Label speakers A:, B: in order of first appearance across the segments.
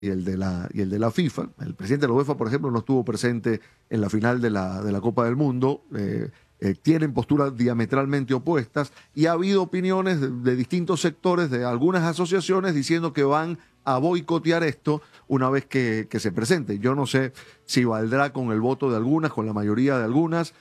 A: y el de la FIFA. El presidente de la UEFA, por ejemplo, no estuvo presente en la final de la Copa del Mundo. Tienen posturas diametralmente opuestas y ha habido opiniones de distintos sectores, de algunas asociaciones, diciendo que van a boicotear esto una vez que se presente. Yo no sé si valdrá con el voto de algunas, con la mayoría de algunas.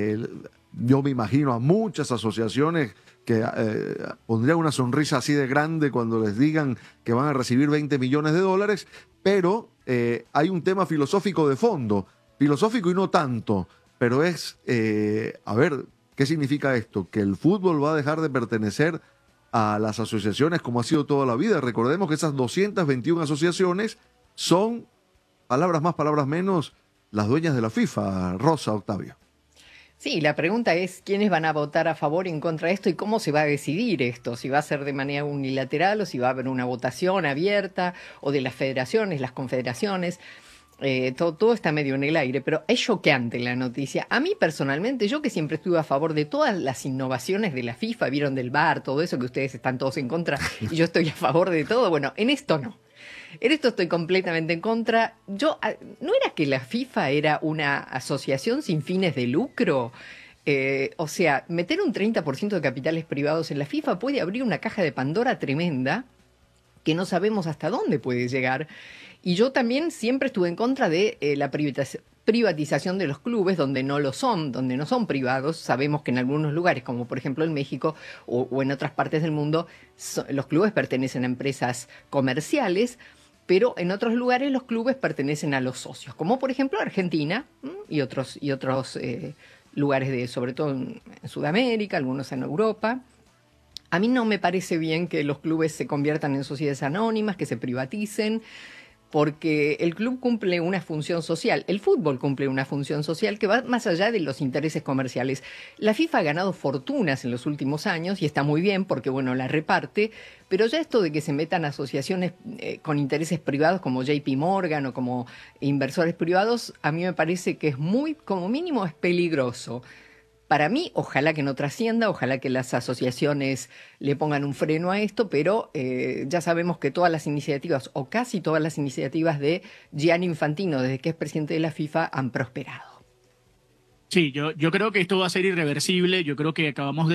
A: Yo me imagino a muchas asociaciones que pondrían una sonrisa así de grande cuando les digan que van a recibir 20 millones de dólares, pero hay un tema filosófico de fondo, filosófico y no tanto, pero es, a ver, ¿qué significa esto? Que el fútbol va a dejar de pertenecer a las asociaciones como ha sido toda la vida. Recordemos que esas 221 asociaciones son, palabras más, palabras menos, las dueñas de la FIFA, Rosa, Octavio.
B: Sí, la pregunta es quiénes van a votar a favor y en contra de esto y cómo se va a decidir esto, si va a ser de manera unilateral o si va a haber una votación abierta o de las federaciones, las confederaciones. Todo está medio en el aire, pero es choqueante la noticia. A mí personalmente, yo que siempre estuve a favor de todas las innovaciones de la FIFA, vieron del VAR, todo eso que ustedes están todos en contra y yo estoy a favor de todo, bueno, en esto no. En esto estoy completamente en contra. ¿No era que la FIFA era una asociación sin fines de lucro? O sea, meter un 30% de capitales privados en la FIFA puede abrir una caja de Pandora tremenda que no sabemos hasta dónde puede llegar. Y yo también siempre estuve en contra de la privatización de los clubes donde no lo son, donde no son privados. Sabemos que en algunos lugares, como por ejemplo en México o en otras partes del mundo, los clubes pertenecen a empresas comerciales, pero en otros lugares los clubes pertenecen a los socios, como por ejemplo Argentina y otros lugares sobre todo en Sudamérica, algunos en Europa. A mí no me parece bien que los clubes se conviertan en sociedades anónimas, que se privaticen, porque el club cumple una función social, el fútbol cumple una función social que va más allá de los intereses comerciales. La FIFA ha ganado fortunas en los últimos años y está muy bien porque, bueno, la reparte, pero ya esto de que se metan asociaciones con intereses privados como JP Morgan o como inversores privados, a mí me parece que es muy, como mínimo, es peligroso. Para mí, ojalá que no trascienda, ojalá que las asociaciones le pongan un freno a esto, pero ya sabemos que todas las iniciativas, o casi todas las iniciativas de Gianni Infantino, desde que es presidente de la FIFA, han prosperado.
C: Sí, yo creo que esto va a ser irreversible. Yo creo que acabamos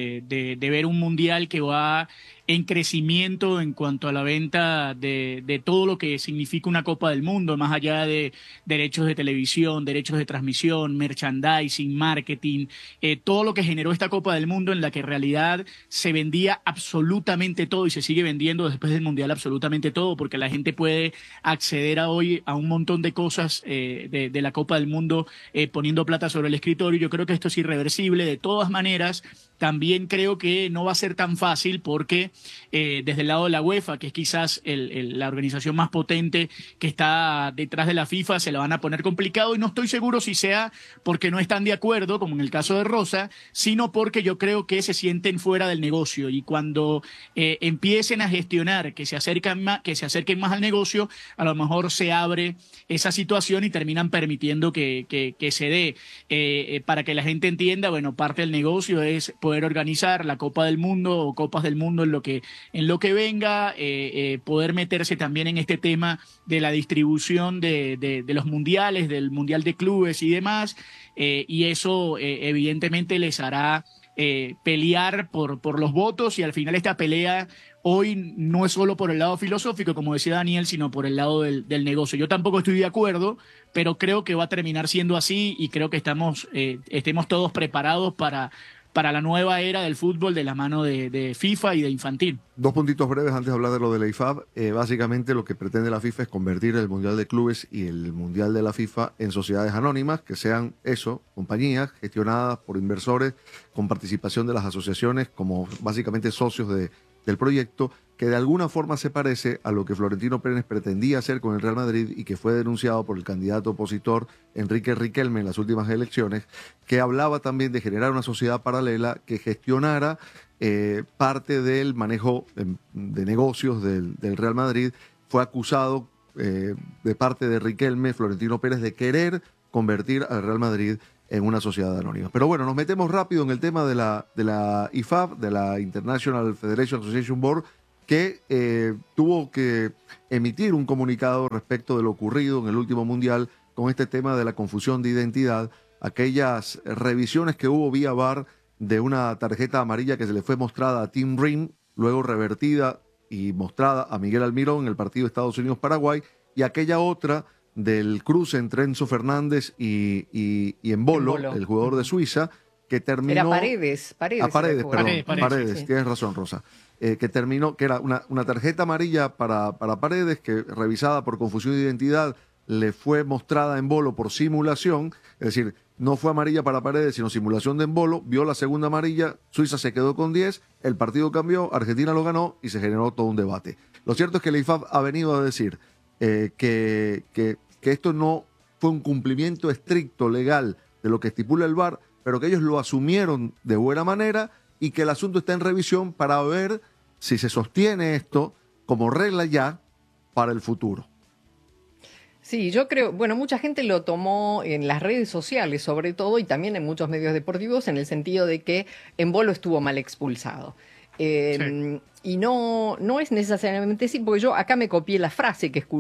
C: de ver un mundial que va en crecimiento en cuanto a la venta de todo lo que significa una Copa del Mundo, más allá de derechos de televisión, derechos de transmisión, merchandising, marketing, todo lo que generó esta Copa del Mundo en la que en realidad se vendía absolutamente todo y se sigue vendiendo después del mundial absolutamente todo, porque la gente puede acceder a hoy a un montón de cosas de la Copa del Mundo poniendo plata sobre el escritorio. Yo creo que esto es irreversible. De todas maneras, también creo que no va a ser tan fácil porque desde el lado de la UEFA, que es quizás la organización más potente que está detrás de la FIFA, se la van a poner complicado y no estoy seguro si sea porque no están de acuerdo, como en el caso de Rosa, sino porque yo creo que se sienten fuera del negocio y cuando empiecen a gestionar que se acerquen más al negocio, a lo mejor se abre esa situación y terminan permitiendo que se dé. Para que la gente entienda, bueno, parte del negocio es poder organizar la Copa del Mundo o Copas del Mundo en lo que venga, poder meterse también en este tema de la distribución de los mundiales, del mundial de clubes y demás, y eso evidentemente les hará pelear por los votos y al final esta pelea hoy no es solo por el lado filosófico, como decía Daniel, sino por el lado del negocio. Yo tampoco estoy de acuerdo, pero creo que va a terminar siendo así y creo que estemos todos preparados para la nueva era del fútbol de la mano de FIFA y de Infantil.
A: Dos puntitos breves antes de hablar de lo de la IFAB. Básicamente lo que pretende la FIFA es convertir el Mundial de Clubes y el Mundial de la FIFA en sociedades anónimas, que sean eso, compañías gestionadas por inversores con participación de las asociaciones como básicamente socios del proyecto, que de alguna forma se parece a lo que Florentino Pérez pretendía hacer con el Real Madrid y que fue denunciado por el candidato opositor Enrique Riquelme en las últimas elecciones, que hablaba también de generar una sociedad paralela que gestionara parte del manejo de negocios del Real Madrid. Fue acusado de parte de Riquelme, Florentino Pérez, de querer convertir al Real Madrid en una sociedad anónima. Pero bueno, nos metemos rápido en el tema de la IFAB, de la International Federation Association Board, que tuvo que emitir un comunicado respecto de lo ocurrido en el último Mundial con este tema de la confusión de identidad, aquellas revisiones que hubo vía VAR de una tarjeta amarilla que se le fue mostrada a Tim Ream, luego revertida y mostrada a Miguel Almirón en el partido de Estados Unidos-Paraguay, y aquella otra del cruce entre Enzo Fernández y Embolo, el jugador de Suiza, que terminó...
B: Era Paredes.
A: Paredes,
C: sí.
A: Tienes razón, Rosa. Que terminó, que era una tarjeta amarilla para Paredes, que revisada por confusión de identidad le fue mostrada a Embolo por simulación, es decir, no fue amarilla para Paredes, sino simulación de Embolo, vio la segunda amarilla, Suiza se quedó con 10, el partido cambió, Argentina lo ganó y se generó todo un debate. Lo cierto es que la IFAB ha venido a decir que esto no fue un cumplimiento estricto legal de lo que estipula el VAR, pero que ellos lo asumieron de buena manera y que el asunto está en revisión para ver si se sostiene esto como regla ya para el futuro.
B: Sí, yo creo, bueno, mucha gente lo tomó en las redes sociales sobre todo y también en muchos medios deportivos en el sentido de que Embolo estuvo mal expulsado. Sí. Y no es necesariamente así, porque yo acá me copié la frase que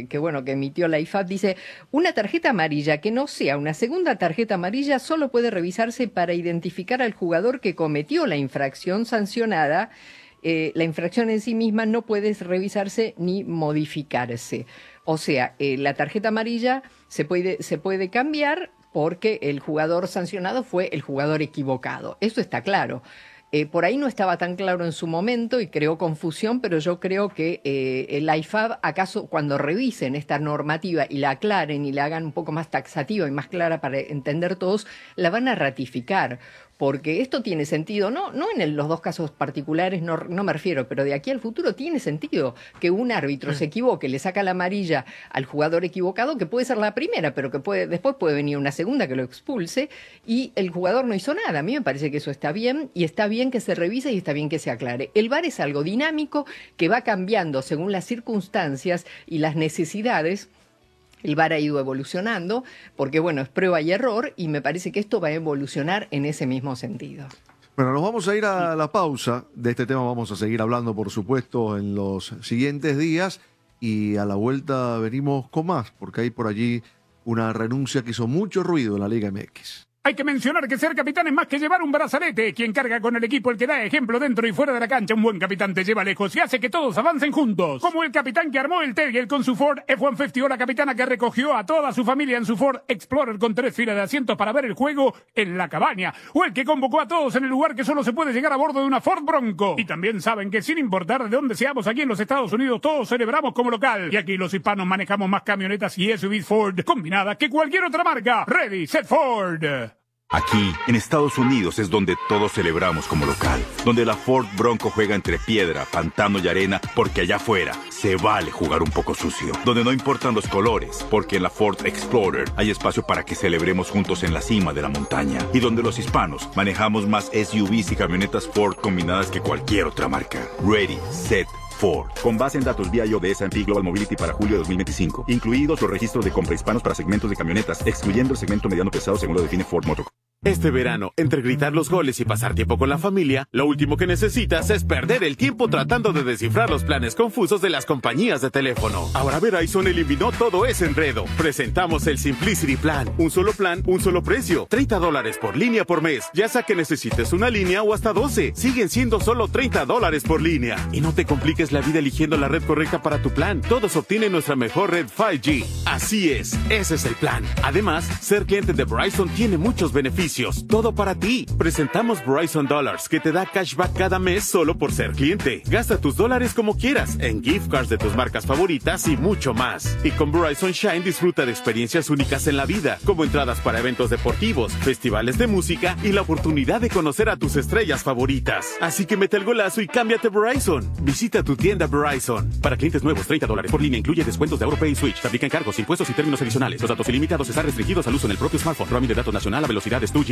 B: emitió la IFAB, dice: una tarjeta amarilla que no sea una segunda tarjeta amarilla solo puede revisarse para identificar al jugador que cometió la infracción sancionada. La infracción en sí misma no puede revisarse ni modificarse. O sea, la tarjeta amarilla se puede cambiar porque el jugador sancionado fue el jugador equivocado. Eso está claro. Por ahí no estaba tan claro en su momento y creó confusión, pero yo creo que el IFAB, acaso cuando revisen esta normativa y la aclaren y la hagan un poco más taxativa y más clara para entender todos, la van a ratificar. Porque esto tiene sentido, no en los dos casos particulares, no me refiero, pero de aquí al futuro tiene sentido que un árbitro se equivoque, le saca la amarilla al jugador equivocado, que puede ser la primera, pero que después puede venir una segunda que lo expulse, y el jugador no hizo nada. A mí me parece que eso está bien, y está bien que se revise y está bien que se aclare. El VAR es algo dinámico que va cambiando según las circunstancias y las necesidades. El VAR ha ido evolucionando porque, bueno, es prueba y error y me parece que esto va a evolucionar en ese mismo sentido.
A: Bueno, nos vamos a ir a la pausa. De este tema vamos a seguir hablando, por supuesto, en los siguientes días y a la vuelta venimos con más, porque hay por allí una renuncia que hizo mucho ruido en la Liga MX.
D: Hay que mencionar que ser capitán es más que llevar un brazalete. Quien carga con el equipo, el que da ejemplo dentro y fuera de la cancha. Un buen capitán te lleva lejos y hace que todos avancen juntos. Como el capitán que armó el Terrier con su Ford F-150 o la capitana que recogió a toda su familia en su Ford Explorer con 3 filas de asientos para ver el juego en la cabaña. O el que convocó a todos en el lugar que solo se puede llegar a bordo de una Ford Bronco. Y también saben que sin importar de dónde seamos aquí en los Estados Unidos, todos celebramos como local. Y aquí los hispanos manejamos más camionetas y SUVs Ford combinadas que cualquier otra marca. Ready, set, Ford.
E: Aquí, en Estados Unidos, es donde todos celebramos como local. Donde la Ford Bronco juega entre piedra, pantano y arena, porque allá afuera se vale jugar un poco sucio. Donde no importan los colores, porque en la Ford Explorer hay espacio para que celebremos juntos en la cima de la montaña. Y donde los hispanos manejamos más SUVs y camionetas Ford combinadas que cualquier otra marca. Ready, set, Ford. Con base en datos BIO de S&P Global Mobility para julio de 2025. Incluidos los registros de compra hispanos para segmentos de camionetas, excluyendo el segmento mediano pesado según lo define Ford Motor.
F: Este verano, entre gritar los goles y pasar tiempo con la familia, lo último que necesitas es perder el tiempo tratando de descifrar los planes confusos de las compañías de teléfono. Ahora Verizon eliminó todo ese enredo. Presentamos el Simplicity Plan. Un solo plan, un solo precio. $30 por línea por mes. Ya sea que necesites una línea o hasta 12. Siguen siendo solo $30 por línea. Y no te compliques la vida eligiendo la red correcta para tu plan. Todos obtienen nuestra mejor red 5G. Así es, ese es el plan. Además, ser cliente de Verizon tiene muchos beneficios. Todo para ti. Presentamos Verizon Dollars, que te da cashback cada mes solo por ser cliente. Gasta tus dólares como quieras, en gift cards de tus marcas favoritas y mucho más. Y con Verizon Shine disfruta de experiencias únicas en la vida, como entradas para eventos deportivos, festivales de música y la oportunidad de conocer a tus estrellas favoritas. Así que mete el golazo y cámbiate Verizon. Visita tu tienda Verizon. Para clientes nuevos, $30 por línea incluye descuentos de AutoPay y Switch. Se aplican cargos, impuestos y términos adicionales. Los datos ilimitados están restringidos al uso en el propio smartphone. Roaming de datos nacional a velocidades 2G.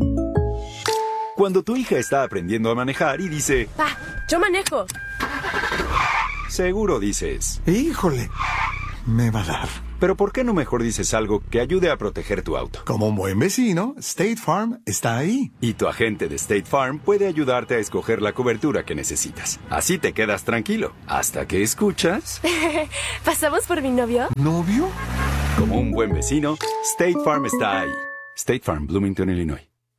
G: Cuando tu hija está aprendiendo a manejar y dice...
H: ¡Pa! ¡Yo manejo!
G: Seguro dices...
I: ¡Híjole!
H: me va a dar.
G: Pero ¿por qué no mejor dices algo que ayude a proteger tu auto?
H: Como un buen vecino, State Farm está ahí.
G: Y tu agente de State Farm puede ayudarte a escoger la cobertura que necesitas. Así te quedas tranquilo, hasta que escuchas...
I: ¿Pasamos por mi novio?
H: ¿Novio?
G: Como un buen vecino, State Farm está ahí. State Farm, Bloomington, Illinois.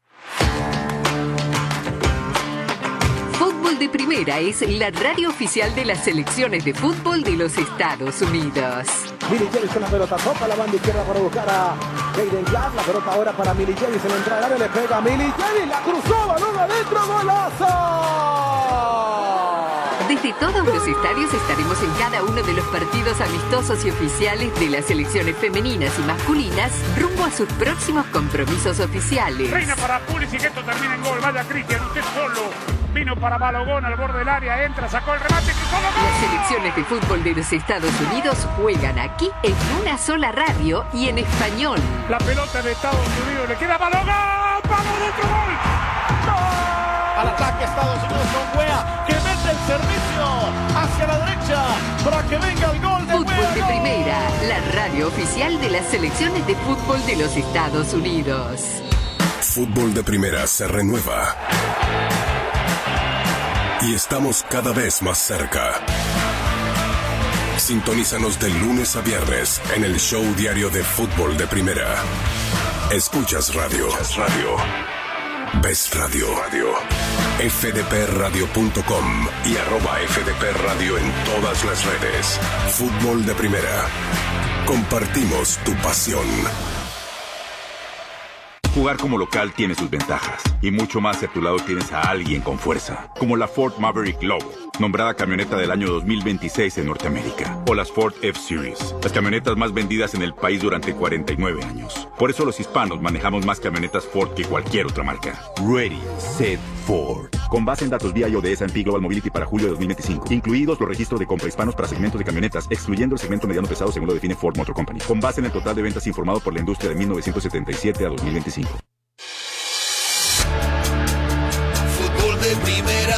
J: Fútbol de Primera es la radio oficial de las selecciones de fútbol de los Estados Unidos.
K: Millie James con la pelota, toca la banda izquierda para buscar a Jaden Clark. La pelota ahora para Millie James en la entrada al área, le pega a Millie James, la cruzó, balón adentro, golazo.
J: Desde todos los estadios estaremos en cada uno de los partidos amistosos y oficiales de las selecciones femeninas y masculinas rumbo a sus próximos compromisos oficiales.
D: Reina para Pulisic, que esto termina en gol. Vaya Cristian, usted solo. Vino para Balogón al borde del área, entra, sacó el remate, cruzó la gol.
J: Las selecciones de fútbol de los Estados Unidos juegan aquí en una sola radio y en español.
D: La pelota de Estados Unidos, le queda Balogón, ¡vamos dentro, gol!
K: Al ataque Estados Unidos con Weah, que mete el servicio hacia la derecha para que venga el gol de
J: Fútbol
K: Weah.
J: de Primera, la radio oficial de las selecciones de fútbol de los Estados Unidos.
L: Fútbol de Primera se renueva. Y estamos cada vez más cerca. Sintonízanos de lunes a viernes en el show diario de Fútbol de Primera. Escuchas radio. Ves radio. fdpradio.com y @fdpradio en todas las redes. Fútbol de Primera. Compartimos tu pasión.
E: Jugar como local tiene sus ventajas, y mucho más si a tu lado tienes a alguien con fuerza, como la Ford Maverick Lobo, nombrada camioneta del año 2026 en Norteamérica, o las Ford F-Series, las camionetas más vendidas en el país durante 49 años. Por eso los hispanos manejamos más camionetas Ford que cualquier otra marca. Ready, Set, Ford. Con base en datos VIO de S&P Global Mobility para julio de 2025, incluidos los registros de compra hispanos para segmentos de camionetas, excluyendo el segmento mediano pesado según lo define Ford Motor Company, con base en el total de ventas informado por la industria de 1977 a 2025.
M: Fútbol de Primera.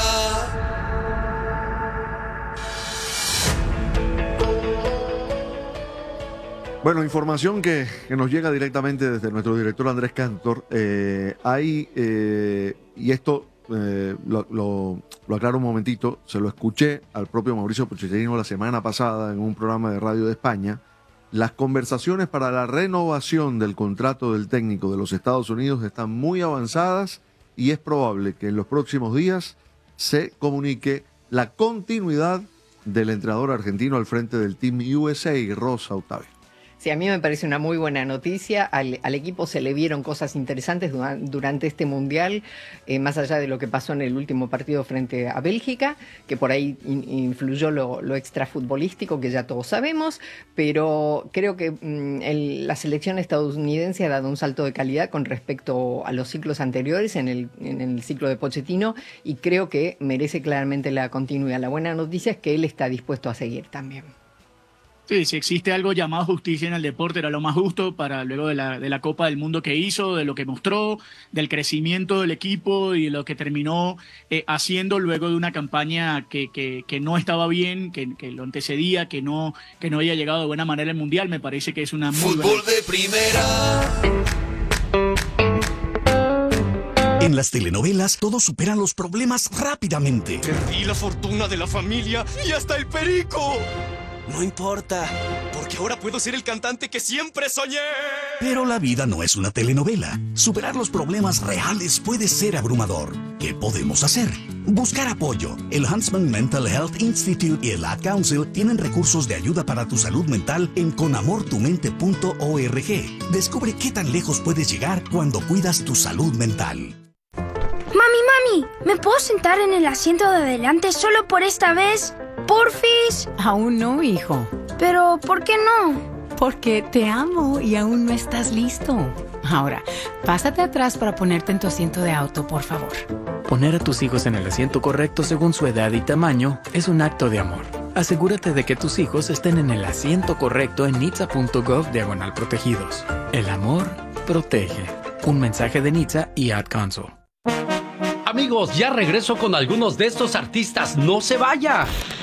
A: Bueno, información que nos llega directamente desde nuestro director Andrés Cantor. Y esto lo aclaro un momentito, se lo escuché al propio Mauricio Pochettino la semana pasada en un programa de radio de España. Las conversaciones para la renovación del contrato del técnico de los Estados Unidos están muy avanzadas y es probable que en los próximos días se comunique la continuidad del entrenador argentino al frente del Team USA, Rosa Octavio.
B: Sí, a mí me parece una muy buena noticia. Al equipo se le vieron cosas interesantes durante este Mundial, más allá de lo que pasó en el último partido frente a Bélgica, que por ahí influyó lo extrafutbolístico, que ya todos sabemos, pero creo que la selección estadounidense ha dado un salto de calidad con respecto a los ciclos anteriores en el ciclo de Pochettino, y creo que merece claramente la continuidad. La buena noticia es que él está dispuesto a seguir también.
C: Sí, si existe algo llamado justicia en el deporte, era lo más justo para luego de la Copa del Mundo que hizo, de lo que mostró, del crecimiento del equipo y de lo que terminó haciendo luego de una campaña que no estaba bien, que lo antecedía, que no había llegado de buena manera al Mundial. Me parece que es una muy
M: Fútbol de Primera.
N: En las telenovelas, todos superan los problemas rápidamente.
O: Perdí la fortuna de la familia y hasta el perico.
N: No importa,
O: porque ahora puedo ser el cantante que siempre soñé.
N: Pero la vida no es una telenovela. Superar los problemas reales puede ser abrumador. ¿Qué podemos hacer? Buscar apoyo. El Huntsman Mental Health Institute y el Ad Council tienen recursos de ayuda para tu salud mental en conamortumente.org. Descubre qué tan lejos puedes llegar cuando cuidas tu salud mental.
P: Mami, ¿me puedo sentar en el asiento de adelante solo por esta vez? ¿Porfis?
Q: Aún no, hijo.
P: ¿Pero por qué no?
Q: Porque te amo y aún no estás listo. Ahora, pásate atrás para ponerte en tu asiento de auto, por favor.
R: Poner a tus hijos en el asiento correcto según su edad y tamaño es un acto de amor. Asegúrate de que tus hijos estén en el asiento correcto en nitsa.gov/protegidos. El amor protege. Un mensaje de Nitsa y Ad Council.
S: Amigos, ya regreso con algunos de estos artistas. ¡No se vaya!